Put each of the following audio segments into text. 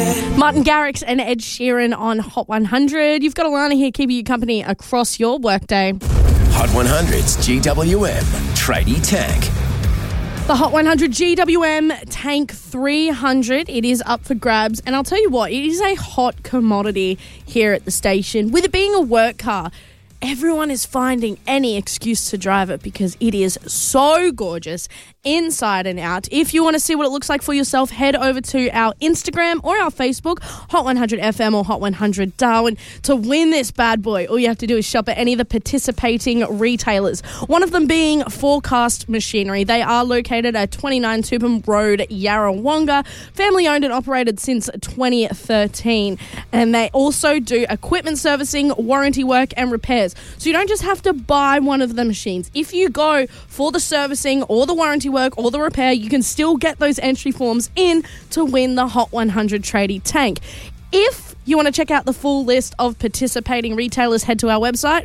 Martin Garrix and Ed Sheeran on Hot 100. You've got Alana here keeping you company across your workday. Hot 100's GWM Tradie Tank. The Hot 100 GWM Tank 300. It is up for grabs. And I'll tell you what, it is a hot commodity here at the station. With it being a work car, everyone is finding any excuse to drive it because it is so gorgeous inside and out. If you want to see what it looks like for yourself, head over to our Instagram or our Facebook, Hot 100 FM or Hot 100 Darwin, to win this bad boy. All you have to do is shop at any of the participating retailers, one of them being Forecast Machinery. They are located at 29 Tubman Road, Yarrawonga, family owned and operated since 2013. And they also do equipment servicing, warranty work and repairs. So you don't just have to buy one of the machines. If you go for the servicing or the warranty work or the repair, you can still get those entry forms in to win the Hot 100 Tradie Tank. If you want to check out the full list of participating retailers, head to our website,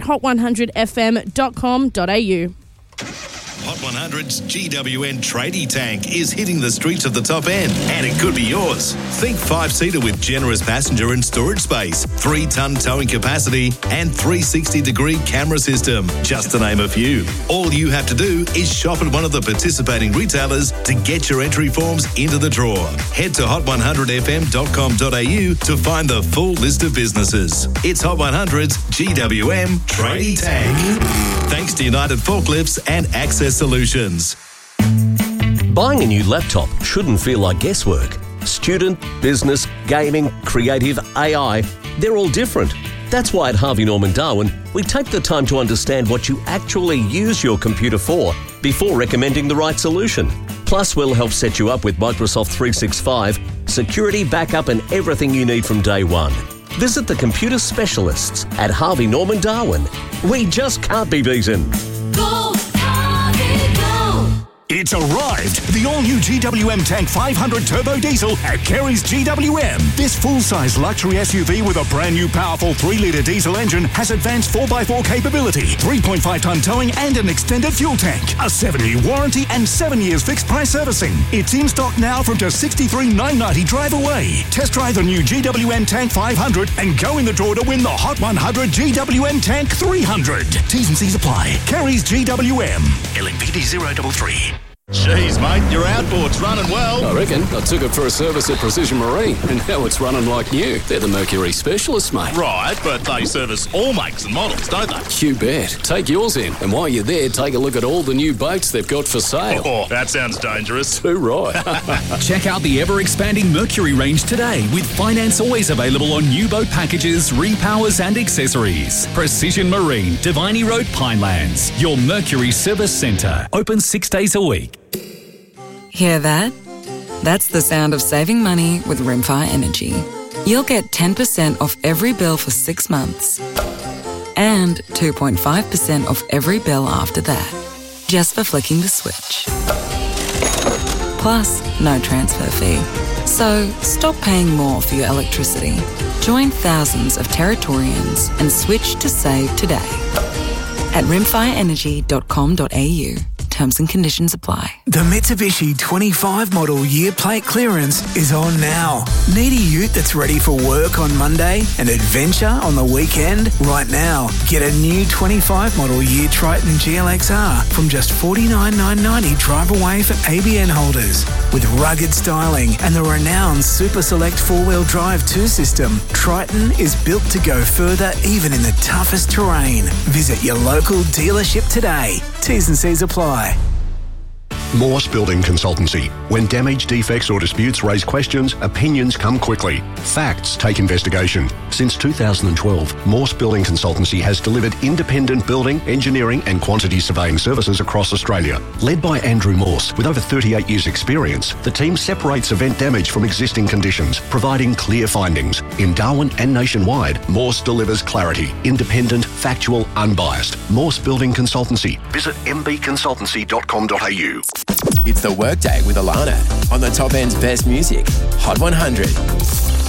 hot100fm.com.au. Hot 100's GWN Tradie Tank is hitting the streets of the top end, and it could be yours. Think 5-seater with generous passenger and storage space, 3-ton towing capacity, and 360-degree camera system, just to name a few. All you have to do is shop at one of the participating retailers to get your entry forms into the draw. Head to hot100fm.com.au to find the full list of businesses. It's Hot 100's GWM Tradie Tank. Thanks to United Forklifts and Access Solutions. Buying a new laptop shouldn't feel like guesswork. Student, business, gaming, creative, AI, they're all different. That's why at Harvey Norman Darwin, we take the time to understand what you actually use your computer for before recommending the right solution. Plus, we'll help set you up with Microsoft 365, security, backup and everything you need from day one. Visit the computer specialists at Harvey Norman Darwin. We just can't be beaten. Go, Harvey, go! It's arrived! The all-new GWM Tank 500 Turbo Diesel at Kerry's GWM. This full-size luxury SUV with a brand new powerful 3-litre diesel engine has advanced 4x4 capability, 3.5-tonne towing and an extended fuel tank, a 7-year warranty and 7 years fixed-price servicing. It's in stock now from just $63,990 drive away. Test drive the new GWM Tank 500 and go in the draw to win the Hot 100 GWM Tank 300. T's and C's apply. Kerry's GWM. LMPD 033. Jeez, mate, your outboard's running well. I reckon. I took it for a service at Precision Marine, and now it's running like new. They're the Mercury specialists, mate. Right, but they service all makes and models, don't they? You bet. Take yours in, and while you're there, take a look at all the new boats they've got for sale. Oh, that sounds dangerous. Too right. Check out the ever-expanding Mercury range today, with finance always available on new boat packages, repowers and accessories. Precision Marine, Devine Road, Pinelands. Your Mercury service centre. Open 6 days a week. Hear that? That's the sound of saving money with Rimfire Energy. You'll get 10% off every bill for 6 months and 2.5% off every bill after that, just for flicking the switch. Plus, no transfer fee. So stop paying more for your electricity. Join thousands of Territorians and switch to save today at rimfireenergy.com.au. Terms and conditions apply. The Mitsubishi 25 model year plate clearance is on now. Need a ute that's ready for work on Monday and adventure on the weekend? Right now, get a new 25 model year Triton GLXR from just $49,990 drive away for ABN holders. With rugged styling and the renowned Super Select 4-wheel drive 2 system, Triton is built to go further even in the toughest terrain. Visit your local dealership today. T's and C's apply. Morse Building Consultancy. When damage, defects or disputes raise questions, opinions come quickly. Facts take investigation. Since 2012, Morse Building Consultancy has delivered independent building, engineering and quantity surveying services across Australia. Led by Andrew Morse, with over 38 years' experience, the team separates event damage from existing conditions, providing clear findings. In Darwin and nationwide, Morse delivers clarity, independent, factual, unbiased. Morse Building Consultancy. Visit mbconsultancy.com.au. It's the Workday with Alana on the top end's best music. Hot 100.